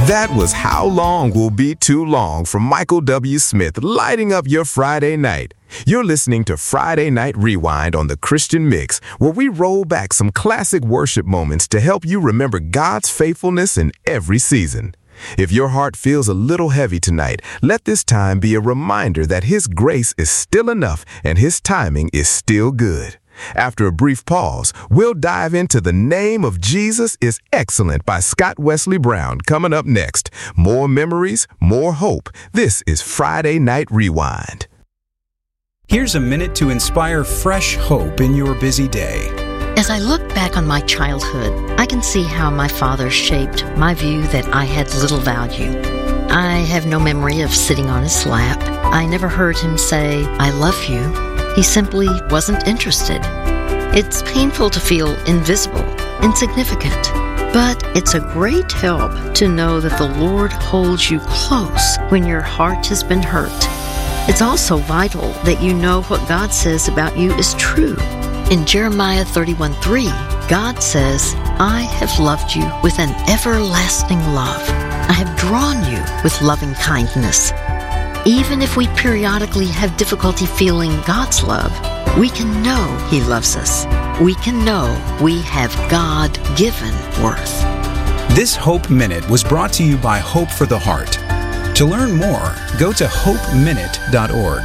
That was How Long Will Be Too Long from Michael W. Smith, lighting up your Friday night. You're listening to Friday Night Rewind on the Christian Mix, where we roll back some classic worship moments to help you remember God's faithfulness in every season. If your heart feels a little heavy tonight, let this time be a reminder that His grace is still enough and His timing is still good. After a brief pause, we'll dive into The Name of Jesus is Excellent by Scott Wesley Brown coming up next. More memories, more hope. This is Friday Night Rewind. Here's a minute to inspire fresh hope in your busy day. As I look back on my childhood, I can see how my father shaped my view that I had little value. I have no memory of sitting on his lap. I never heard him say, "I love you." He simply wasn't interested. It's painful to feel invisible, insignificant, but it's a great help to know that the Lord holds you close when your heart has been hurt. It's also vital that you know what God says about you is true. In Jeremiah 31:3, God says, "I have loved you with an everlasting love. I have drawn you with loving kindness." Even if we periodically have difficulty feeling God's love, we can know He loves us. We can know we have God-given worth. This Hope Minute was brought to you by Hope for the Heart. To learn more, go to hopeminute.org.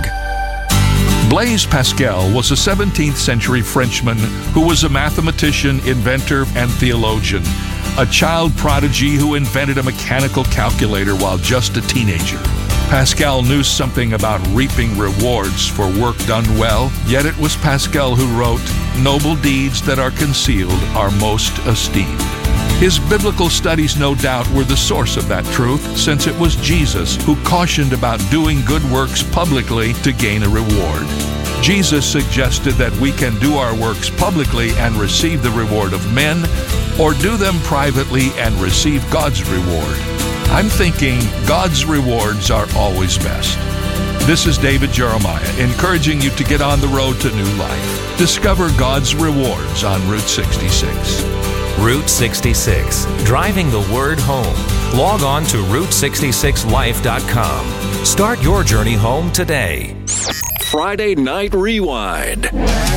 Blaise Pascal was a 17th century Frenchman who was a mathematician, inventor, and theologian, a child prodigy who invented a mechanical calculator while just a teenager. Pascal knew something about reaping rewards for work done well, yet it was Pascal who wrote, "Noble deeds that are concealed are most esteemed." His biblical studies, no doubt, were the source of that truth, since it was Jesus who cautioned about doing good works publicly to gain a reward. Jesus suggested that we can do our works publicly and receive the reward of men, or do them privately and receive God's reward. I'm thinking God's rewards are always best. This is David Jeremiah, encouraging you to get on the road to new life. Discover God's rewards on Route 66. Route 66, driving the word home. Log on to Route66Life.com. Start your journey home today. Friday Night Rewind.